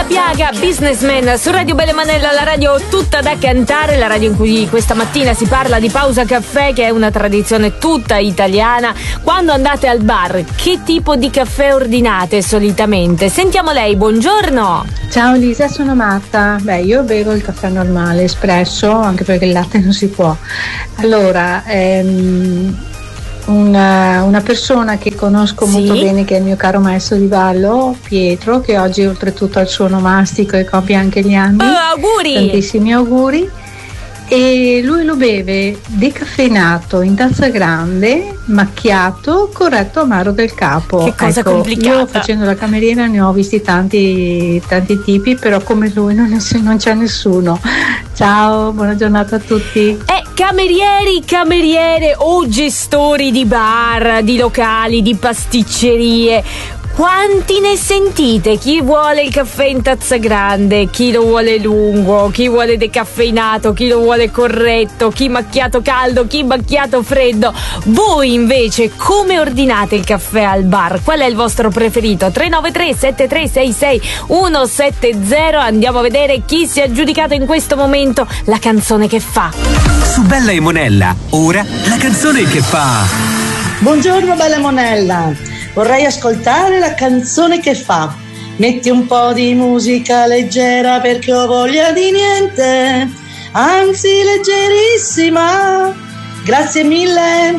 Piaga, Businessman su Radio Belle Manella, la radio tutta da cantare, la radio in cui questa mattina si parla di pausa caffè, che è una tradizione tutta italiana. Quando andate al bar, che tipo di caffè ordinate solitamente? Sentiamo lei, buongiorno. Ciao Lisa, sono Marta. Io bevo il caffè normale, espresso, anche perché il latte non si può. Allora, una persona che conosco molto bene, che è il mio caro maestro di ballo, Pietro, che oggi oltretutto ha il suo onomastico e compie anche gli anni. Auguri! Tantissimi auguri. E lui lo beve decaffeinato in tazza grande, macchiato, corretto amaro del capo. Che cosa complicata. Io facendo la cameriera ne ho visti tanti tipi, però come lui non c'è nessuno. Ciao, buona giornata a tutti. Cameriere o gestori di bar, di locali, di pasticcerie, quanti ne sentite? Chi vuole il caffè in tazza grande, chi lo vuole lungo, chi vuole decaffeinato, chi lo vuole corretto, chi macchiato caldo, chi macchiato freddo. Voi invece come ordinate il caffè al bar? Qual è il vostro preferito? 393 7366 170. Andiamo a vedere chi si è aggiudicato in questo momento la canzone che fa. Su Bella e Monella, ora la canzone che fa. Buongiorno Bella Monella, vorrei ascoltare la canzone che fa. Metti un po' di musica leggera perché ho voglia di niente, anzi leggerissima. Grazie mille.